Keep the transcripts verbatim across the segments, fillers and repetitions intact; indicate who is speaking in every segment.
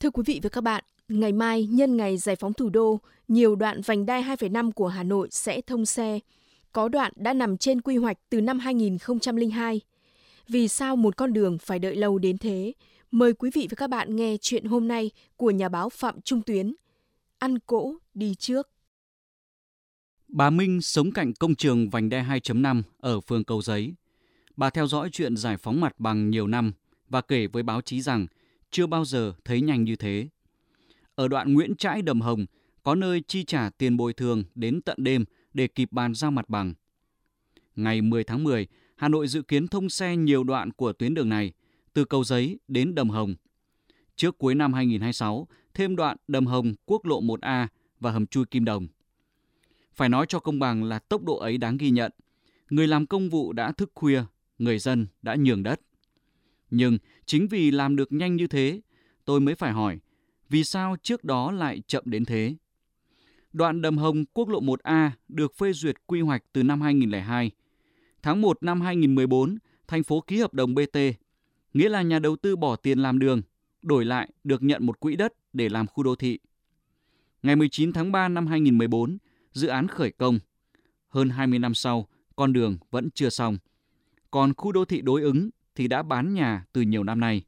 Speaker 1: Thưa quý vị và các bạn, ngày mai nhân ngày giải phóng thủ đô, nhiều đoạn vành đai hai phẩy năm của Hà Nội sẽ thông xe. Có đoạn đã nằm trên quy hoạch từ năm hai nghìn không trăm lẻ hai. Vì sao một con đường phải đợi lâu đến thế? Mời quý vị và các bạn nghe chuyện hôm nay của nhà báo Phạm Trung Tuyến. Ăn cỗ đi trước.
Speaker 2: Bà Minh sống cạnh công trường vành đai hai chấm năm ở phường Cầu Giấy. Bà theo dõi chuyện giải phóng mặt bằng nhiều năm và kể với báo chí rằng chưa bao giờ thấy nhanh như thế. Ở đoạn Nguyễn Trãi Đầm Hồng, có nơi chi trả tiền bồi thường đến tận đêm để kịp bàn giao mặt bằng. Ngày mười tháng mười, Hà Nội dự kiến thông xe nhiều đoạn của tuyến đường này, từ Cầu Giấy đến Đầm Hồng. Trước cuối năm hai nghìn không trăm hai mươi sáu, thêm đoạn Đầm Hồng, quốc lộ một A và hầm chui Kim Đồng. Phải nói cho công bằng là tốc độ ấy đáng ghi nhận. Người làm công vụ đã thức khuya, người dân đã nhường đất. Nhưng chính vì làm được nhanh như thế, tôi mới phải hỏi, vì sao trước đó lại chậm đến thế? Đoạn Đầm Hồng, quốc lộ một A được phê duyệt quy hoạch từ năm hai nghìn không trăm lẻ hai. Tháng một năm hai nghìn không trăm mười bốn, thành phố ký hợp đồng bê tê, nghĩa là nhà đầu tư bỏ tiền làm đường, đổi lại được nhận một quỹ đất để làm khu đô thị. Ngày mười chín tháng ba năm hai nghìn không trăm mười bốn, dự án khởi công. Hơn hai mươi năm sau, con đường vẫn chưa xong. Còn khu đô thị đối ứng thì đã bán nhà từ nhiều năm nay.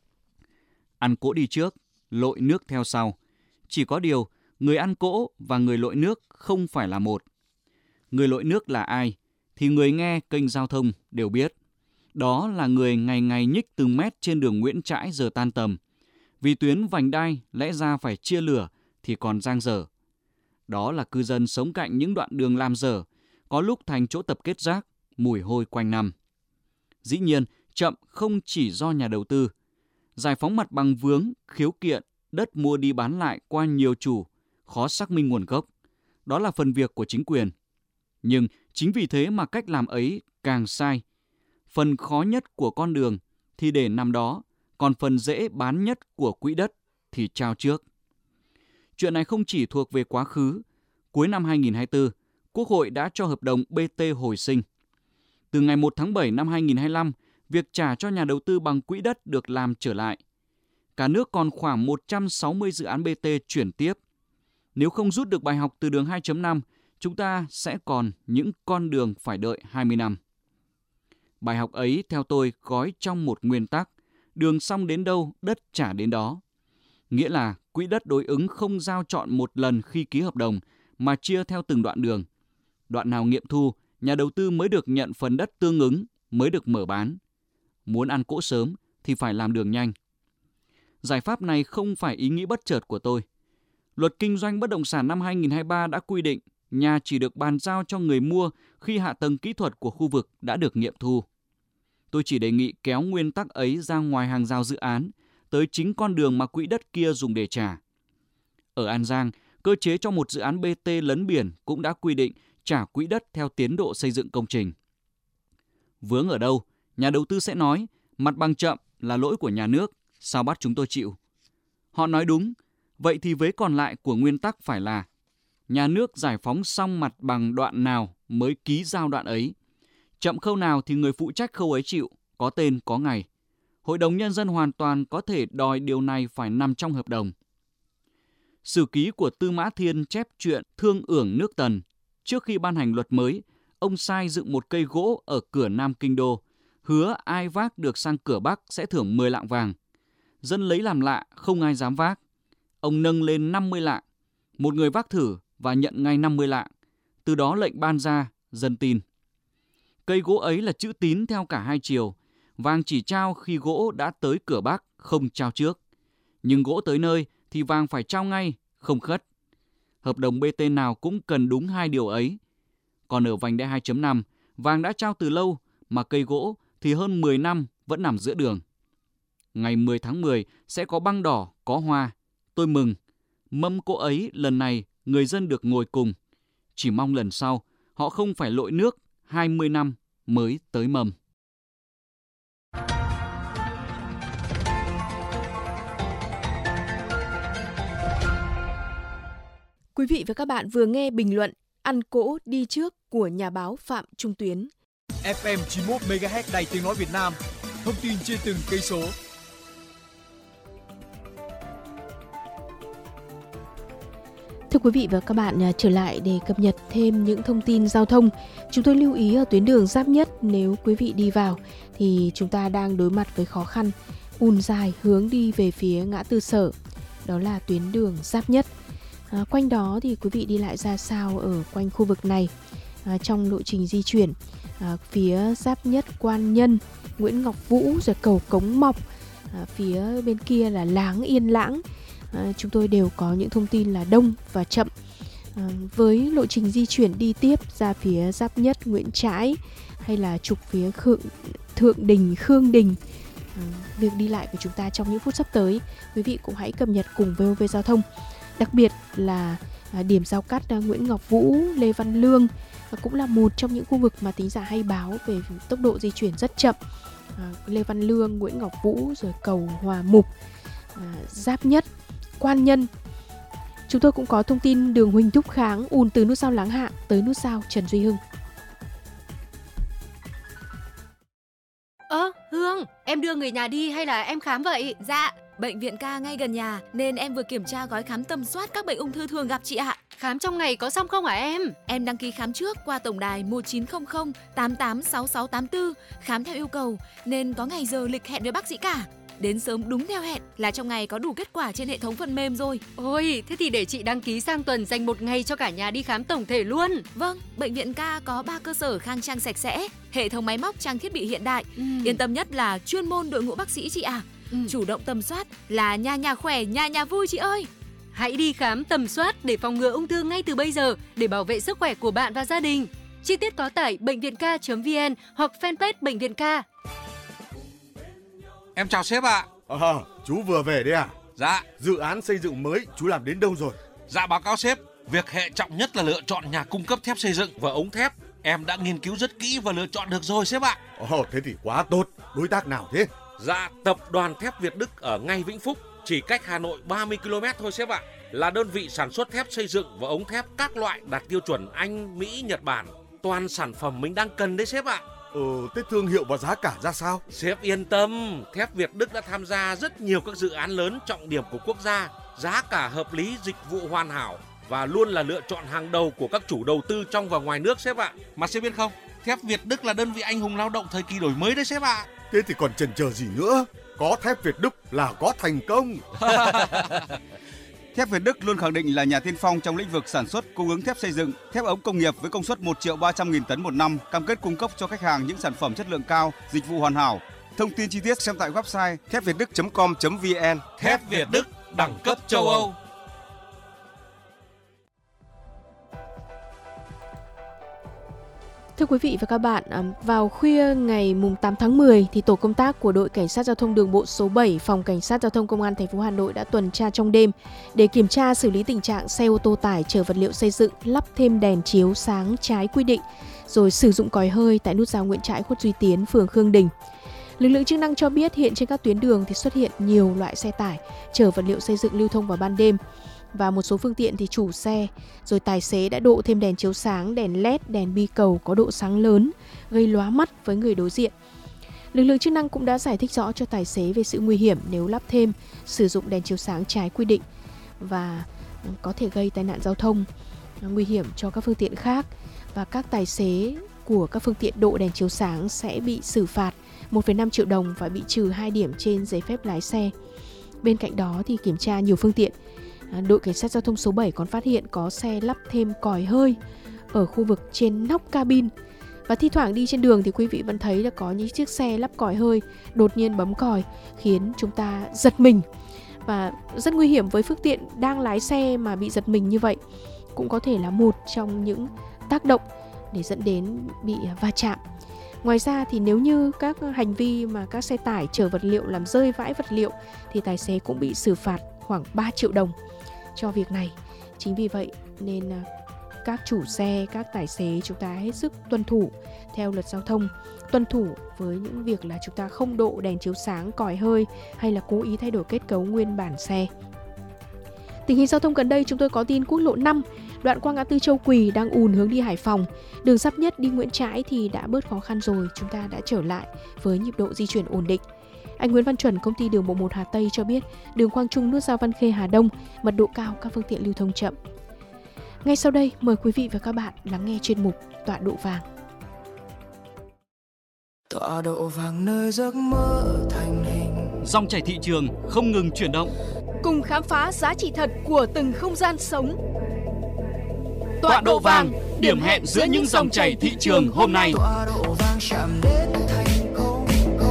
Speaker 2: Ăn cỗ đi trước, lội nước theo sau. Chỉ có điều, người ăn cỗ và người lội nước không phải là một. Người lội nước là ai? Thì người nghe kênh giao thông đều biết. Đó là người ngày ngày nhích từng mét trên đường Nguyễn Trãi giờ tan tầm. Vì tuyến vành đai lẽ ra phải chia lửa thì còn dang dở. Đó là cư dân sống cạnh những đoạn đường làm dở, có lúc thành chỗ tập kết rác, mùi hôi quanh năm. Dĩ nhiên, chậm không chỉ do nhà đầu tư. Giải phóng mặt bằng vướng, khiếu kiện, đất mua đi bán lại qua nhiều chủ, khó xác minh nguồn gốc. Đó là phần việc của chính quyền. Nhưng chính vì thế mà cách làm ấy càng sai. Phần khó nhất của con đường thì để nằm đó, còn phần dễ bán nhất của quỹ đất thì trao trước. Chuyện này không chỉ thuộc về quá khứ. Cuối năm hai nghìn không trăm hai mươi tư, Quốc hội đã cho hợp đồng bê tê hồi sinh. Từ ngày một tháng bảy năm hai nghìn không trăm hai mươi lăm, việc trả cho nhà đầu tư bằng quỹ đất được làm trở lại. Cả nước còn khoảng một trăm sáu mươi dự án bê tê chuyển tiếp. Nếu không rút được bài học từ đường hai chấm năm, chúng ta sẽ còn những con đường phải đợi hai mươi năm. Bài học ấy theo tôi gói trong một nguyên tắc, đường xong đến đâu, đất trả đến đó. Nghĩa là quỹ đất đối ứng không giao chọn một lần khi ký hợp đồng, mà chia theo từng đoạn đường. Đoạn nào nghiệm thu, nhà đầu tư mới được nhận phần đất tương ứng, mới được mở bán. Muốn ăn cỗ sớm thì phải làm đường nhanh. Giải pháp này không phải ý nghĩ bất chợt của tôi. Luật kinh doanh bất động sản năm hai nghìn không trăm hai mươi ba đã quy định nhà chỉ được bàn giao cho người mua khi hạ tầng kỹ thuật của khu vực đã được nghiệm thu. Tôi chỉ đề nghị kéo nguyên tắc ấy ra ngoài hàng rào dự án, tới chính con đường mà quỹ đất kia dùng để trả. Ở An Giang, cơ chế cho một dự án bê tê lấn biển cũng đã quy định trả quỹ đất theo tiến độ xây dựng công trình. Vướng ở đâu, nhà đầu tư sẽ nói mặt bằng chậm là lỗi của nhà nước, sao bắt chúng tôi chịu? Họ nói đúng, vậy thì vế còn lại của nguyên tắc phải là nhà nước giải phóng xong mặt bằng đoạn nào mới ký giao đoạn ấy. Chậm khâu nào thì người phụ trách khâu ấy chịu, có tên có ngày. Hội đồng Nhân dân hoàn toàn có thể đòi điều này phải nằm trong hợp đồng. Sử ký của Tư Mã Thiên chép chuyện Thương Ưởng nước Tần. Trước khi ban hành luật mới, ông sai dựng một cây gỗ ở cửa Nam Kinh Đô, hứa ai vác được sang cửa Bắc sẽ thưởng mười lạng vàng. Dân lấy làm lạ, không ai dám vác. Ông nâng lên năm mươi lạng. Một người vác thử và nhận ngay năm mươi lạng. Từ đó lệnh ban ra, dân tin. Cây gỗ ấy là chữ tín theo cả hai chiều. Vàng chỉ trao khi gỗ đã tới cửa Bắc, không trao trước. Nhưng gỗ tới nơi thì vàng phải trao ngay, không khất. Hợp đồng bê tê nào cũng cần đúng hai điều ấy. Còn ở vành đai hai chấm năm, vàng đã trao từ lâu, mà cây gỗ thì hơn mười năm vẫn nằm giữa đường. Ngày mười tháng mười sẽ có băng đỏ, có hoa. Tôi mừng. Mâm cỗ ấy lần này người dân được ngồi cùng. Chỉ mong lần sau họ không phải lội nước hai mươi năm mới tới mâm.
Speaker 1: Quý vị và các bạn vừa nghe bình luận Ăn cỗ đi trước của nhà báo Phạm Trung Tuyến.
Speaker 3: ép em chín mươi mốt mê ga héc Đài Tiếng nói Việt Nam. Thông tin trên từng cây số.
Speaker 1: Thưa quý vị và các bạn, trở lại để cập nhật thêm những thông tin giao thông. Chúng tôi lưu ý ở tuyến đường Giáp Nhất, nếu quý vị đi vào thì chúng ta đang đối mặt với khó khăn ùn dài hướng đi về phía ngã tư Sở. Đó là tuyến đường Giáp Nhất. À, quanh đó thì quý vị đi lại ra sao ở quanh khu vực này? À, trong lộ trình di chuyển, à, phía Giáp Nhất, Quan Nhân, Nguyễn Ngọc Vũ, rồi cầu Cống Mọc, à, phía bên kia là Láng Yên Lãng. À, chúng tôi đều có những thông tin là đông và chậm. À, với lộ trình di chuyển đi tiếp ra phía Giáp Nhất, Nguyễn Trãi hay là trục phía Khượng, Thượng Đình, Khương Đình, à, việc đi lại của chúng ta trong những phút sắp tới, quý vị cũng hãy cập nhật cùng vê o vê Giao thông. Đặc biệt là à, điểm giao cắt à, Nguyễn Ngọc Vũ, Lê Văn Lương à, cũng là một trong những khu vực mà thính giả hay báo về tốc độ di chuyển rất chậm. À, Lê Văn Lương, Nguyễn Ngọc Vũ, rồi cầu Hòa Mục, à, Giáp Nhất, Quan Nhân. Chúng tôi cũng có thông tin đường Huỳnh Thúc Kháng ùn từ nút giao Láng Hạ tới nút giao Trần Duy Hưng.
Speaker 4: Ơ, Hương, em đưa người nhà đi hay là em khám vậy?
Speaker 5: Dạ, bệnh viện ca ngay gần nhà nên em vừa kiểm tra gói khám tầm soát các bệnh ung thư thường gặp chị ạ.
Speaker 4: Khám trong ngày có xong không hả em?
Speaker 5: Em đăng ký khám trước qua tổng đài một chín không không tám tám sáu sáu tám tư, khám theo yêu cầu nên có ngày giờ lịch hẹn với bác sĩ cả. Đến sớm đúng theo hẹn là trong ngày có đủ kết quả trên hệ thống phần mềm rồi.
Speaker 4: Ôi, thế thì để chị đăng ký sang tuần dành một ngày cho cả nhà đi khám tổng thể luôn.
Speaker 5: Vâng, bệnh viện ca có ba cơ sở khang trang sạch sẽ, hệ thống máy móc trang thiết bị hiện đại.
Speaker 4: Ừ.
Speaker 5: Yên tâm nhất là chuyên môn đội ngũ bác sĩ chị ạ. Ừ. Chủ động tầm soát là nhà nhà khỏe, nhà nhà vui chị ơi.
Speaker 4: Hãy đi khám tầm soát để phòng ngừa ung thư ngay từ bây giờ để bảo vệ sức khỏe của bạn và gia đình. Chi tiết có tải bệnh viện ca chấm vn hoặc fanpage Bệnh viện Ca.
Speaker 6: Em chào sếp ạ.
Speaker 7: À, chú vừa về đấy à?
Speaker 6: Dạ.
Speaker 7: Dự án xây dựng mới chú làm đến đâu rồi?
Speaker 6: Dạ báo cáo sếp, việc hệ trọng nhất là lựa chọn nhà cung cấp thép xây dựng và ống thép. Em đã nghiên cứu rất kỹ và lựa chọn được rồi sếp ạ.
Speaker 7: Ồ, thế thì quá tốt. Đối tác nào thế?
Speaker 6: Dạ, tập đoàn thép Việt Đức ở ngay Vĩnh Phúc, chỉ cách Hà Nội ba mươi ki lô mét thôi sếp ạ. Là đơn vị sản xuất thép xây dựng và ống thép các loại đạt tiêu chuẩn Anh, Mỹ, Nhật Bản. Toàn sản phẩm mình đang cần đấy sếp ạ.
Speaker 7: Ừ, thế thương hiệu và giá cả ra sao?
Speaker 6: Sếp yên tâm, thép Việt Đức đã tham gia rất nhiều các dự án lớn trọng điểm của quốc gia. Giá cả hợp lý, dịch vụ hoàn hảo và luôn là lựa chọn hàng đầu của các chủ đầu tư trong và ngoài nước sếp ạ. Mà sếp biết không, thép Việt Đức là đơn vị anh hùng lao động thời kỳ đổi mới đấy sếp ạ.
Speaker 7: Thế thì còn chần chờ gì nữa? Có thép Việt Đức là có thành công.
Speaker 8: Thép Việt Đức luôn khẳng định là nhà tiên phong trong lĩnh vực sản xuất, cung ứng thép xây dựng, thép ống công nghiệp với công suất một triệu ba trăm nghìn tấn một năm, cam kết cung cấp cho khách hàng những sản phẩm chất lượng cao, dịch vụ hoàn hảo. Thông tin chi tiết xem tại website thép việt đức chấm com chấm vn.
Speaker 6: Thép Việt Đức, đẳng cấp châu Âu.
Speaker 1: Thưa quý vị và các bạn, vào khuya ngày tám tháng mười thì tổ công tác của đội cảnh sát giao thông đường bộ số bảy, phòng cảnh sát giao thông công an thành phố Hà Nội đã tuần tra trong đêm để kiểm tra xử lý tình trạng xe ô tô tải chở vật liệu xây dựng lắp thêm đèn chiếu sáng trái quy định rồi sử dụng còi hơi tại nút giao Nguyễn Trãi, Khuất Duy Tiến, phường Khương Đình. Lực lượng chức năng cho biết hiện trên các tuyến đường thì xuất hiện nhiều loại xe tải chở vật liệu xây dựng lưu thông vào ban đêm. Và một số phương tiện thì chủ xe rồi tài xế đã độ thêm đèn chiếu sáng, đèn led, đèn bi cầu có độ sáng lớn gây lóa mắt với người đối diện. Lực lượng chức năng cũng đã giải thích rõ cho tài xế về sự nguy hiểm nếu lắp thêm sử dụng đèn chiếu sáng trái quy định và có thể gây tai nạn giao thông, nguy hiểm cho các phương tiện khác, và các tài xế của các phương tiện độ đèn chiếu sáng sẽ bị xử phạt một phẩy năm triệu đồng và bị trừ hai điểm trên giấy phép lái xe. Bên cạnh đó thì kiểm tra nhiều phương tiện, đội cảnh sát giao thông số bảy còn phát hiện có xe lắp thêm còi hơi ở khu vực trên nóc cabin. Và thi thoảng đi trên đường thì quý vị vẫn thấy là có những chiếc xe lắp còi hơi đột nhiên bấm còi khiến chúng ta giật mình. Và rất nguy hiểm với phương tiện đang lái xe mà bị giật mình như vậy, cũng có thể là một trong những tác động để dẫn đến bị va chạm. Ngoài ra thì nếu như các hành vi mà các xe tải chở vật liệu làm rơi vãi vật liệu thì tài xế cũng bị xử phạt khoảng ba triệu đồng cho việc này. Chính vì vậy nên các chủ xe, các tài xế chúng ta hết sức tuân thủ theo luật giao thông, tuân thủ với những việc là chúng ta không độ đèn chiếu sáng, còi hơi hay là cố ý thay đổi kết cấu nguyên bản xe. Tình hình giao thông gần đây chúng tôi có tin quốc lộ năm, đoạn qua ngã tư Châu Quỳ đang ùn hướng đi Hải Phòng. Đường Giáp Nhất đi Nguyễn Trãi thì đã bớt khó khăn rồi, chúng ta đã trở lại với nhịp độ di chuyển ổn định. Anh Nguyễn Văn Chuẩn, công ty đường bộ một Hà Tây cho biết đường Quang Trung nút giao Văn Khê Hà Đông, mật độ cao, các phương tiện lưu thông chậm. Ngay sau đây, mời quý vị và các bạn lắng nghe chuyên mục Tọa độ vàng.
Speaker 9: Tọa độ vàng nơi giấc mơ thành hình.
Speaker 2: Dòng chảy thị trường không ngừng chuyển động.
Speaker 1: Cùng khám phá giá trị thật của từng không gian sống.
Speaker 2: Tọa độ vàng, điểm hẹn giữa những dòng chảy thị trường hôm nay.
Speaker 9: Tọa độ vàng chạm đến thành công.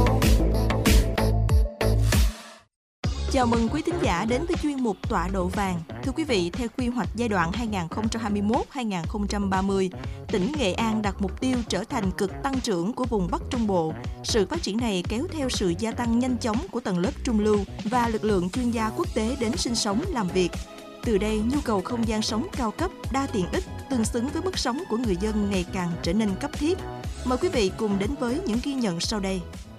Speaker 10: Chào mừng quý thính giả đến với chuyên mục Tọa độ vàng. Thưa quý vị, theo quy hoạch giai đoạn hai nghìn không trăm hai mươi mốt đến hai nghìn không trăm ba mươi, tỉnh Nghệ An đặt mục tiêu trở thành cực tăng trưởng của vùng Bắc Trung Bộ. Sự phát triển này kéo theo sự gia tăng nhanh chóng của tầng lớp trung lưu và lực lượng chuyên gia quốc tế đến sinh sống làm việc. Từ đây, nhu cầu không gian sống cao cấp, đa tiện ích, tương xứng với mức sống của người dân ngày càng trở nên cấp thiết. Mời quý vị cùng đến với những ghi nhận sau đây.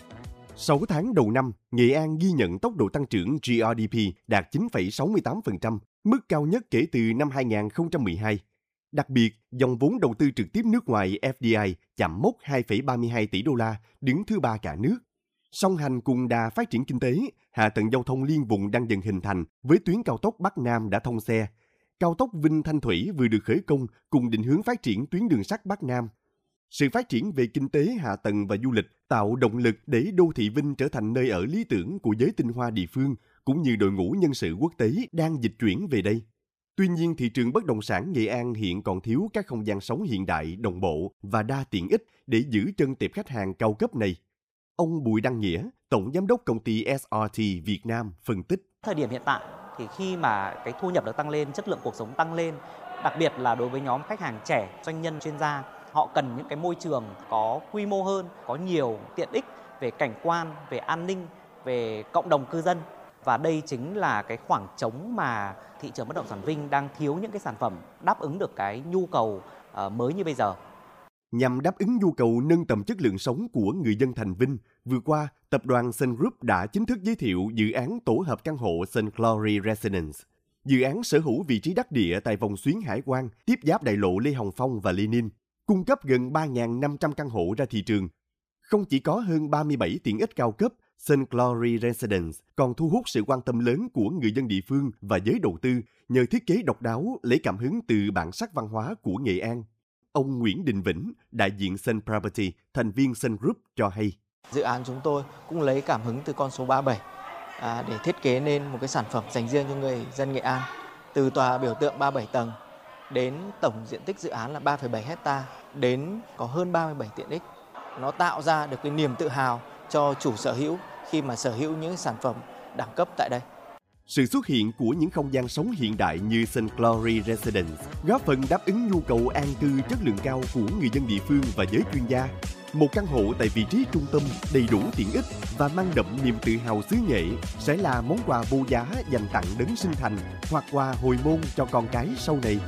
Speaker 11: sáu tháng đầu năm, Nghệ An ghi nhận tốc độ tăng trưởng G R D P đạt chín phẩy sáu mươi tám phần trăm, mức cao nhất kể từ năm hai nghìn không trăm mười hai. Đặc biệt, dòng vốn đầu tư trực tiếp nước ngoài F D I chạm mốc hai phẩy ba mươi hai tỷ đô la, đứng thứ ba cả nước. Song hành cùng đà phát triển kinh tế, hạ tầng giao thông liên vùng đang dần hình thành với tuyến cao tốc Bắc Nam đã thông xe. Cao tốc Vinh Thanh Thủy vừa được khởi công cùng định hướng phát triển tuyến đường sắt Bắc Nam. Sự phát triển về kinh tế, hạ tầng và du lịch tạo động lực để đô thị Vinh trở thành nơi ở lý tưởng của giới tinh hoa địa phương, cũng như đội ngũ nhân sự quốc tế đang dịch chuyển về đây. Tuy nhiên, thị trường bất động sản Nghệ An hiện còn thiếu các không gian sống hiện đại, đồng bộ và đa tiện ích để giữ chân tệp khách hàng cao cấp này. Ông Bùi Đăng Nghĩa, Tổng Giám đốc công ty S R T Việt Nam phân tích.
Speaker 12: Thời điểm hiện tại thì khi mà cái thu nhập được tăng lên, chất lượng cuộc sống tăng lên, đặc biệt là đối với nhóm khách hàng trẻ, doanh nhân, chuyên gia, họ cần những cái môi trường có quy mô hơn, có nhiều tiện ích về cảnh quan, về an ninh, về cộng đồng cư dân. Và đây chính là cái khoảng trống mà thị trường bất động sản Vinh đang thiếu những cái sản phẩm đáp ứng được cái nhu cầu uh, mới như bây giờ.
Speaker 11: Nhằm đáp ứng nhu cầu nâng tầm chất lượng sống của người dân thành Vinh, vừa qua, tập đoàn Sun Group đã chính thức giới thiệu dự án tổ hợp căn hộ Sun Glory Residence. Dự án sở hữu vị trí đắc địa tại vòng xuyến hải quan, tiếp giáp đại lộ Lê Hồng Phong và Lenin, cung cấp gần ba nghìn năm trăm căn hộ ra thị trường. Không chỉ có hơn ba mươi bảy tiện ích cao cấp, Sun Glory Residence còn thu hút sự quan tâm lớn của người dân địa phương và giới đầu tư nhờ thiết kế độc đáo lấy cảm hứng từ bản sắc văn hóa của Nghệ An. Ông Nguyễn Đình Vĩnh, đại diện Sun Property, thành viên Sun Group cho hay.
Speaker 13: Dự án chúng tôi cũng lấy cảm hứng từ con số ba mươi bảy à, để thiết kế nên một cái sản phẩm dành riêng cho người dân Nghệ An. Từ tòa biểu tượng ba mươi bảy tầng đến tổng diện tích dự án là ba phẩy bảy hectare, đến có hơn ba mươi bảy tiện ích. Nó tạo ra được cái niềm tự hào cho chủ sở hữu khi mà sở hữu những sản phẩm đẳng cấp tại đây.
Speaker 11: Sự xuất hiện của những không gian sống hiện đại như Sun Glory Residence góp phần đáp ứng nhu cầu an cư chất lượng cao của người dân địa phương và giới chuyên gia. Một căn hộ tại vị trí trung tâm đầy đủ tiện ích và mang đậm niềm tự hào xứ Nghệ sẽ là món quà vô giá dành tặng đấng sinh thành hoặc quà hồi môn cho con cái sau này.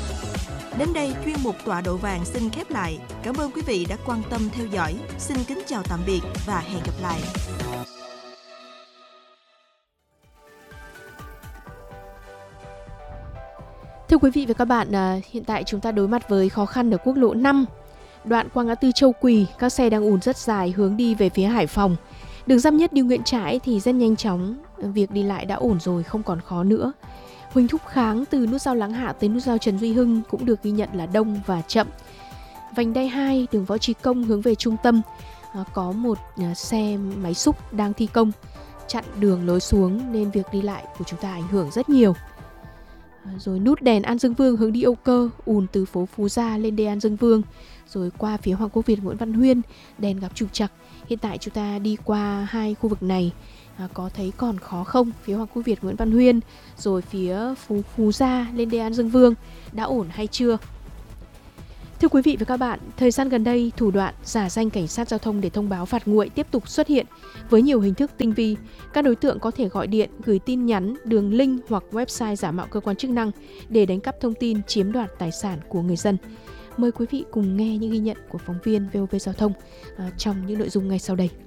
Speaker 10: Đến đây, chuyên mục Tọa độ vàng xin khép lại. Cảm ơn quý vị đã quan tâm theo dõi. Xin kính chào tạm biệt và hẹn gặp lại.
Speaker 1: Thưa quý vị và các bạn, hiện tại chúng ta đối mặt với khó khăn ở quốc lộ năm. Đoạn qua ngã tư Châu Quỳ, các xe đang ùn rất dài hướng đi về phía Hải Phòng. Đường Giáp Nhất đi Nguyễn Trãi thì rất nhanh chóng, việc đi lại đã ổn rồi, không còn khó nữa. Huỳnh Thúc Kháng từ nút giao Láng Hạ tới nút giao Trần Duy Hưng cũng được ghi nhận là đông và chậm. Vành đai hai, đường Võ Trí Công hướng về trung tâm, có một xe máy xúc đang thi công, chặn đường lối xuống nên việc đi lại của chúng ta ảnh hưởng rất nhiều. Rồi nút đèn An Dương Vương hướng đi Âu Cơ, ùn từ phố Phú Gia lên đê An Dương Vương, rồi qua phía Hoàng Quốc Việt Nguyễn Văn Huyên, đèn gặp trục trặc. Hiện tại chúng ta đi qua hai khu vực này, à, có thấy còn khó không? Phía Hoàng Quốc Việt Nguyễn Văn Huyên, rồi phía Phú Phú Gia lên đê An Dương Vương đã ổn hay chưa? Thưa quý vị và các bạn, thời gian gần đây, thủ đoạn giả danh cảnh sát giao thông để thông báo phạt nguội tiếp tục xuất hiện với nhiều hình thức tinh vi. Các đối tượng có thể gọi điện, gửi tin nhắn, đường link hoặc website giả mạo cơ quan chức năng để đánh cắp thông tin, chiếm đoạt tài sản của người dân. Mời quý vị cùng nghe những ghi nhận của phóng viên vê o vê Giao thông à, trong những nội dung ngay sau đây.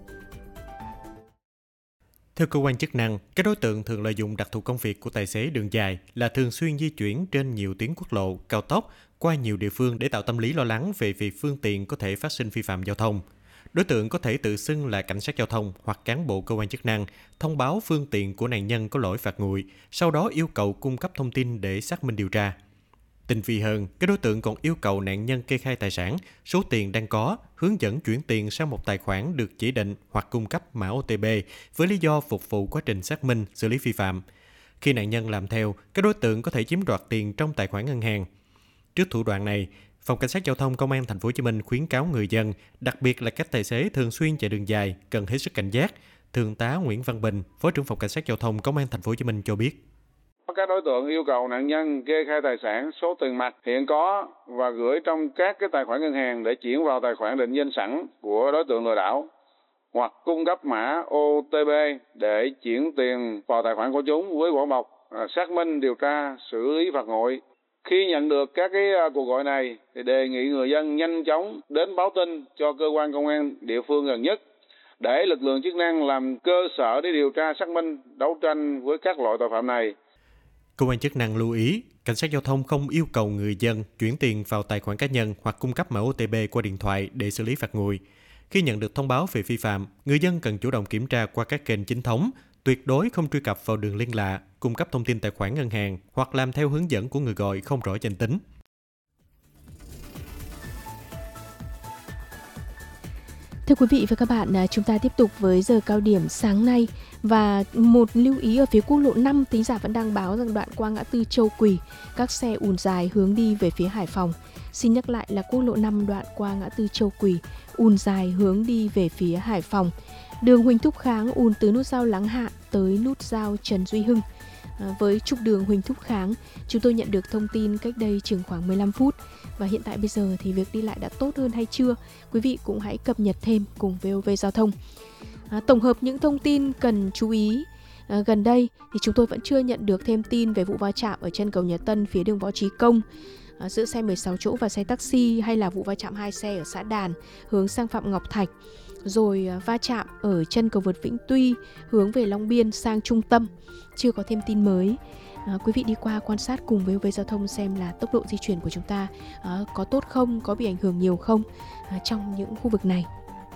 Speaker 14: Theo cơ quan chức năng, các đối tượng thường lợi dụng đặc thù công việc của tài xế đường dài là thường xuyên di chuyển trên nhiều tuyến quốc lộ, cao tốc, qua nhiều địa phương để tạo tâm lý lo lắng về việc phương tiện có thể phát sinh vi phạm giao thông. Đối tượng có thể tự xưng là cảnh sát giao thông hoặc cán bộ cơ quan chức năng, thông báo phương tiện của nạn nhân có lỗi phạt nguội, sau đó yêu cầu cung cấp thông tin để xác minh điều tra. Tinh vi hơn, các đối tượng còn yêu cầu nạn nhân kê khai tài sản, số tiền đang có, hướng dẫn chuyển tiền sang một tài khoản được chỉ định hoặc cung cấp mã ô tê pê với lý do phục vụ quá trình xác minh, xử lý vi phạm. Khi nạn nhân làm theo, các đối tượng có thể chiếm đoạt tiền trong tài khoản ngân hàng. Trước thủ đoạn này, Phòng Cảnh sát Giao thông Công an Thành phố Hồ Chí Minh khuyến cáo người dân, đặc biệt là các tài xế thường xuyên chạy đường dài, cần hết sức cảnh giác. Thượng tá Nguyễn Văn Bình, Phó trưởng Phòng Cảnh sát Giao thông Công an Thành phố Hồ Chí Minh cho biết.
Speaker 15: Các đối tượng yêu cầu nạn nhân kê khai tài sản, số tiền mặt hiện có và gửi trong các cái tài khoản ngân hàng để chuyển vào tài khoản định danh sẵn của đối tượng lừa đảo, hoặc cung cấp mã ô tê pê để chuyển tiền vào tài khoản của chúng với vỏ bọc xác minh, điều tra, xử lý phạt nguội. Khi nhận được các cái cuộc gọi này thì đề nghị người dân nhanh chóng đến báo tin cho cơ quan công an địa phương gần nhất để lực lượng chức năng làm cơ sở để điều tra, xác minh, đấu tranh với các loại tội phạm này.
Speaker 14: Cơ quan chức năng lưu ý, cảnh sát giao thông không yêu cầu người dân chuyển tiền vào tài khoản cá nhân hoặc cung cấp mã ô tê pê qua điện thoại để xử lý phạt nguội. Khi nhận được thông báo về vi phạm, người dân cần chủ động kiểm tra qua các kênh chính thống, tuyệt đối không truy cập vào đường liên lạ, cung cấp thông tin tài khoản ngân hàng hoặc làm theo hướng dẫn của người gọi không rõ danh tính.
Speaker 1: Thưa quý vị và các bạn, chúng ta tiếp tục với giờ cao điểm sáng nay. Và một lưu ý ở phía quốc lộ năm, thính giả vẫn đang báo rằng đoạn qua ngã tư Châu Quỳ, các xe ùn dài hướng đi về phía Hải Phòng. Xin nhắc lại là quốc lộ năm đoạn qua ngã tư Châu Quỳ, ùn dài hướng đi về phía Hải Phòng. Đường Huỳnh Thúc Kháng ùn từ nút giao Láng Hạ tới nút giao Trần Duy Hưng. À, với trục đường Huỳnh Thúc Kháng, chúng tôi nhận được thông tin cách đây chừng khoảng mười lăm phút. Và hiện tại bây giờ thì việc đi lại đã tốt hơn hay chưa? Quý vị cũng hãy cập nhật thêm cùng vê o vê Giao thông. À, tổng hợp những thông tin cần chú ý à, gần đây thì chúng tôi vẫn chưa nhận được thêm tin về vụ va chạm ở chân cầu Nhật Tân phía đường Võ Trí Công à, giữa xe mười sáu chỗ và xe taxi, hay là vụ va chạm hai xe ở xã Đàn hướng sang Phạm Ngọc Thạch, rồi à, va chạm ở chân cầu vượt Vĩnh Tuy hướng về Long Biên sang trung tâm. Chưa có thêm tin mới. À, quý vị đi qua quan sát cùng với vê o vê Giao thông xem là tốc độ di chuyển của chúng ta à, có tốt không, có bị ảnh hưởng nhiều không à, trong những khu vực này.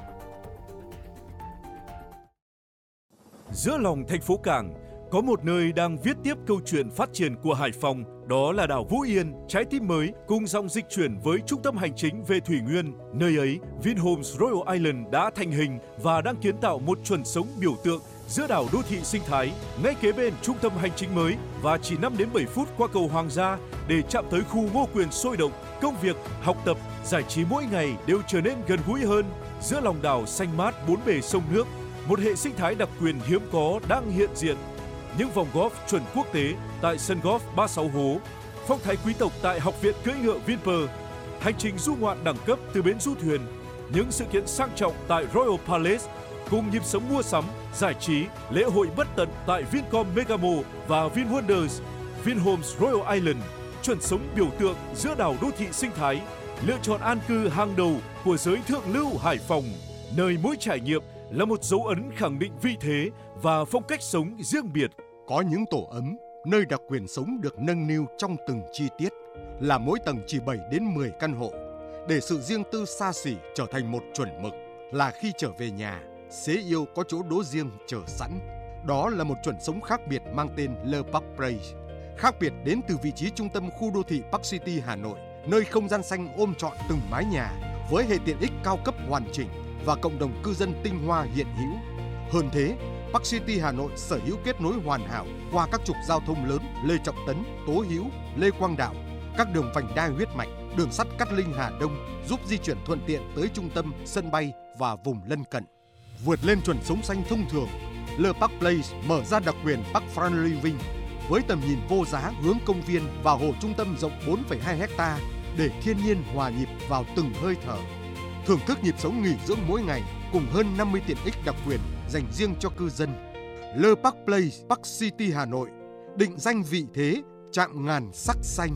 Speaker 16: Giữa lòng thành phố Cảng, có một nơi đang viết tiếp câu chuyện phát triển của Hải Phòng, đó là đảo Vũ Yên, trái tim mới cùng dòng dịch chuyển với trung tâm hành chính về Thủy Nguyên. Nơi ấy, Vinhomes Royal Island đã thành hình và đang kiến tạo một chuẩn sống biểu tượng giữa đảo đô thị sinh thái, ngay kế bên trung tâm hành chính mới và chỉ năm đến bảy phút qua cầu Hoàng gia để chạm tới khu Ngô Quyền sôi động. Công việc, học tập, giải trí mỗi ngày đều trở nên gần gũi hơn. Giữa lòng đảo xanh mát bốn bề sông nước, một hệ sinh thái đặc quyền hiếm có đang hiện diện. Những vòng golf chuẩn quốc tế tại sân golf ba mươi sáu hố, phong thái quý tộc tại Học viện cưỡi ngựa Vinpearl, hành trình du ngoạn đẳng cấp từ bến du thuyền, những sự kiện sang trọng tại Royal Palace, cùng nhịp sống mua sắm, giải trí, lễ hội bất tận tại Vincom Megamo và VinWonders. Vinhomes Royal Island, chuẩn sống biểu tượng giữa đảo đô thị sinh thái, lựa chọn an cư hàng đầu của giới thượng lưu Hải Phòng, nơi mỗi trải nghiệm là một dấu ấn khẳng định vị thế và phong cách sống riêng biệt.
Speaker 7: Có những tổ ấm, nơi đặc quyền sống được nâng niu trong từng chi tiết, là mỗi tầng chỉ bảy đến mười căn hộ, để sự riêng tư xa xỉ trở thành một chuẩn mực, là khi trở về nhà, xế yêu có chỗ đỗ riêng chờ sẵn. Đó là một chuẩn sống khác biệt mang tên Le Parc Place. Khác biệt đến từ vị trí trung tâm khu đô thị Park City Hà Nội, nơi không gian xanh ôm trọn từng mái nhà với hệ tiện ích cao cấp hoàn chỉnh và cộng đồng cư dân tinh hoa hiện hữu. Hơn thế, Park City Hà Nội sở hữu kết nối hoàn hảo qua các trục giao thông lớn Lê Trọng Tấn, Tố Hữu, Lê Quang Đạo, các đường vành đai huyết mạch, đường sắt Cát Linh Hà Đông giúp di chuyển thuận tiện tới trung tâm, sân bay và vùng lân cận. Vượt lên chuẩn sống xanh thông thường, Le Parc Place mở ra đặc quyền Park Front Living với tầm nhìn vô giá hướng công viên và hồ trung tâm rộng bốn phẩy hai héc ta để thiên nhiên hòa nhịp vào từng hơi thở. Thưởng thức nhịp sống nghỉ dưỡng mỗi ngày cùng hơn năm mươi tiện ích đặc quyền dành riêng cho cư dân. Le Parc Place, Park City Hà Nội, định danh vị thế chạm ngàn sắc xanh.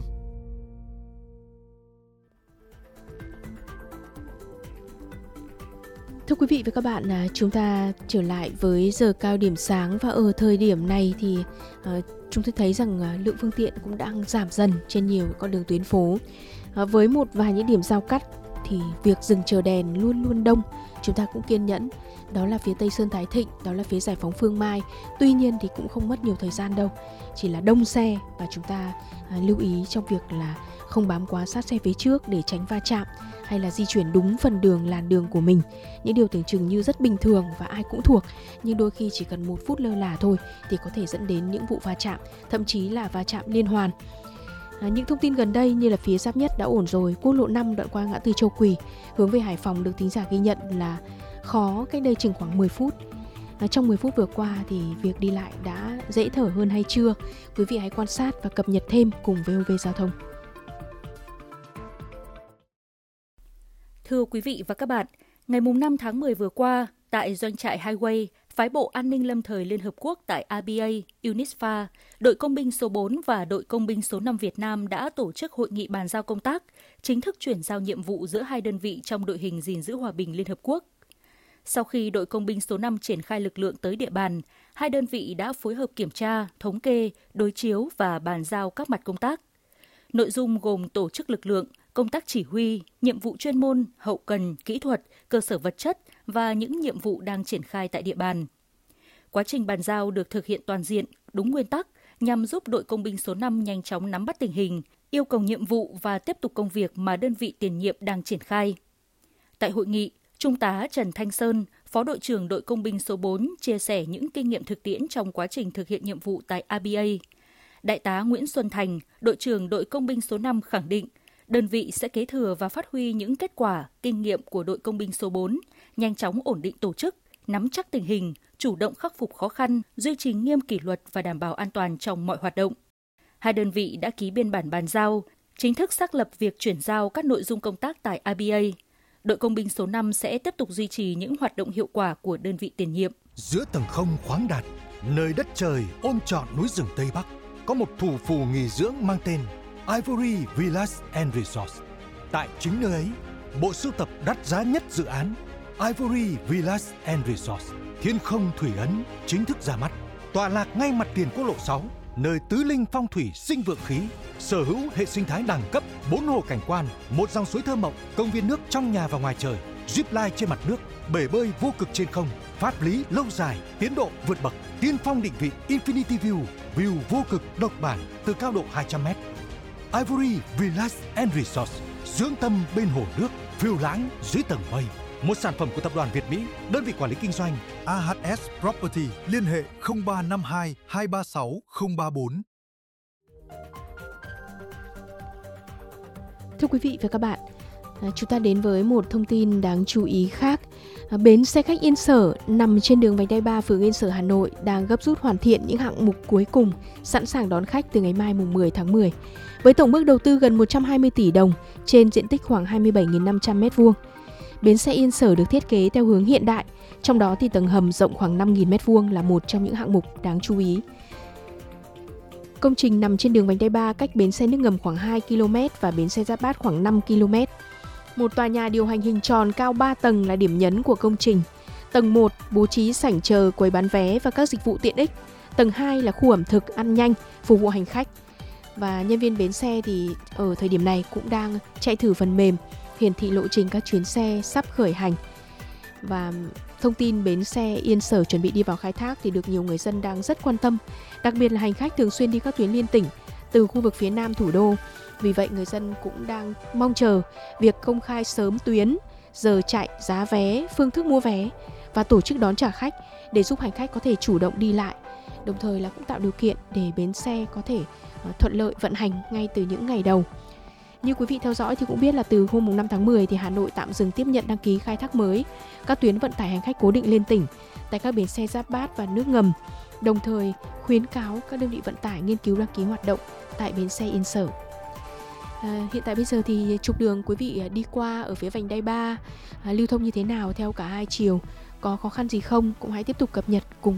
Speaker 1: Thưa quý vị và các bạn, chúng ta trở lại với giờ cao điểm sáng, và ở thời điểm này thì uh, chúng tôi thấy rằng uh, lượng phương tiện cũng đang giảm dần trên nhiều con đường tuyến phố. Uh, với một vài những điểm giao cắt thì việc dừng chờ đèn luôn luôn đông, chúng ta cũng kiên nhẫn. Đó là phía Tây Sơn Thái Thịnh, đó là phía Giải phóng Phương Mai. Tuy nhiên thì cũng không mất nhiều thời gian đâu, chỉ là đông xe và chúng ta à, lưu ý trong việc là không bám quá sát xe phía trước để tránh va chạm, hay là di chuyển đúng phần đường làn đường của mình. Những điều tưởng chừng như rất bình thường và ai cũng thuộc, nhưng đôi khi chỉ cần một phút lơ là thôi thì có thể dẫn đến những vụ va chạm, thậm chí là va chạm liên hoàn. À, những thông tin gần đây như là phía Giáp Nhất đã ổn rồi, quốc lộ năm đoạn qua ngã tư Châu Quỳ hướng về Hải Phòng được thính giả ghi nhận là khó cách đây chừng khoảng mười phút. À, trong mười phút vừa qua thì việc đi lại đã dễ thở hơn hay chưa? Quý vị hãy quan sát và cập nhật thêm cùng vê o vê Giao thông.
Speaker 17: Thưa quý vị và các bạn, ngày năm tháng mười vừa qua, tại doanh trại Highway, phái bộ an ninh lâm thời Liên Hợp Quốc tại a bê a, UNISFA, đội công binh số bốn và đội công binh số năm Việt Nam đã tổ chức hội nghị bàn giao công tác, chính thức chuyển giao nhiệm vụ giữa hai đơn vị trong đội hình gìn giữ hòa bình Liên Hợp Quốc. Sau khi đội công binh số năm triển khai lực lượng tới địa bàn, hai đơn vị đã phối hợp kiểm tra, thống kê, đối chiếu và bàn giao các mặt công tác. Nội dung gồm tổ chức lực lượng, công tác chỉ huy, nhiệm vụ chuyên môn, hậu cần, kỹ thuật, cơ sở vật chất và những nhiệm vụ đang triển khai tại địa bàn. Quá trình bàn giao được thực hiện toàn diện, đúng nguyên tắc nhằm giúp đội công binh số năm nhanh chóng nắm bắt tình hình, yêu cầu nhiệm vụ và tiếp tục công việc mà đơn vị tiền nhiệm đang triển khai. Tại hội nghị, Trung tá Trần Thanh Sơn, Phó đội trưởng đội công binh số bốn chia sẻ những kinh nghiệm thực tiễn trong quá trình thực hiện nhiệm vụ tại a bê a. Đại tá Nguyễn Xuân Thành, đội trưởng đội công binh số năm khẳng định, đơn vị sẽ kế thừa và phát huy những kết quả, kinh nghiệm của đội công binh số bốn, nhanh chóng ổn định tổ chức, nắm chắc tình hình, chủ động khắc phục khó khăn, duy trì nghiêm kỷ luật và đảm bảo an toàn trong mọi hoạt động. Hai đơn vị đã ký biên bản bàn giao, chính thức xác lập việc chuyển giao các nội dung công tác tại a bê a. Đội công binh số năm sẽ tiếp tục duy trì những hoạt động hiệu quả của đơn vị tiền nhiệm.
Speaker 18: Giữa tầng không khoáng đạt, nơi đất trời ôm trọn núi rừng Tây Bắc, có một thủ phủ nghỉ dưỡng mang tên Ivory Villas and Resorts. Tại chính nơi ấy, bộ sưu tập đắt giá nhất dự án Ivory Villas and Resorts Thiên Không Thủy Ấn chính thức ra mắt. Tọa lạc ngay mặt tiền quốc lộ sáu, nơi tứ linh phong thủy sinh vượng khí, sở hữu hệ sinh thái đẳng cấp, bốn hồ cảnh quan, một dòng suối thơ mộng, công viên nước trong nhà và ngoài trời, zip line trên mặt nước, bể bơi vô cực trên không, pháp lý lâu dài, tiến độ vượt bậc, tiên phong định vị Infinity View, view vô cực độc bản từ cao độ hai trăm mét. Ivory Villas and Resorts, dưỡng tâm bên hồ nước, phiêu lãng dưới tầng mây. Một sản phẩm của tập đoàn Việt Mỹ, đơn vị quản lý kinh doanh a hát ét Property, liên hệ không ba năm hai hai ba sáu không ba bốn.
Speaker 1: Thưa quý vị và các bạn, chúng ta đến với một thông tin đáng chú ý khác. Bến xe khách Yên Sở nằm trên đường vành đai ba phường Yên Sở, Hà Nội đang gấp rút hoàn thiện những hạng mục cuối cùng, sẵn sàng đón khách từ ngày mai mùng mười tháng mười. Với tổng mức đầu tư gần một trăm hai mươi tỷ đồng trên diện tích khoảng hai mươi bảy nghìn năm trăm mét vuông. Bến xe Yên Sở được thiết kế theo hướng hiện đại, trong đó thì tầng hầm rộng khoảng năm nghìn mét vuông là một trong những hạng mục đáng chú ý. Công trình nằm trên đường vành đai ba, cách bến xe nước ngầm khoảng hai ki lô mét và bến xe Giáp Bát khoảng năm ki lô mét. Một tòa nhà điều hành hình tròn cao ba tầng là điểm nhấn của công trình. Tầng một bố trí sảnh chờ, quầy bán vé và các dịch vụ tiện ích. Tầng hai là khu ẩm thực ăn nhanh, phục vụ hành khách. Và nhân viên bến xe thì ở thời điểm này cũng đang chạy thử phần mềm hiển thị lộ trình các chuyến xe sắp khởi hành. Và thông tin bến xe Yên Sở chuẩn bị đi vào khai thác thì được nhiều người dân đang rất quan tâm, đặc biệt là hành khách thường xuyên đi các tuyến liên tỉnh từ khu vực phía Nam thủ đô. Vì vậy người dân cũng đang mong chờ việc công khai sớm tuyến, giờ chạy, giá vé, phương thức mua vé và tổ chức đón trả khách để giúp hành khách có thể chủ động đi lại, đồng thời là cũng tạo điều kiện để bến xe có thể thuận lợi vận hành ngay từ những ngày đầu. Như quý vị theo dõi thì cũng biết là từ hôm năm tháng mười thì Hà Nội tạm dừng tiếp nhận đăng ký khai thác mới các tuyến vận tải hành khách cố định liên tỉnh tại các bến xe Giáp Bát và nước ngầm, đồng thời khuyến cáo các đơn vị vận tải nghiên cứu đăng ký hoạt động tại bến xe Yên Sở. À, hiện tại bây giờ thì trục đường quý vị đi qua ở phía vành đai ba à, lưu thông như thế nào theo cả hai chiều, có khó khăn gì không, cũng hãy tiếp tục cập nhật cùng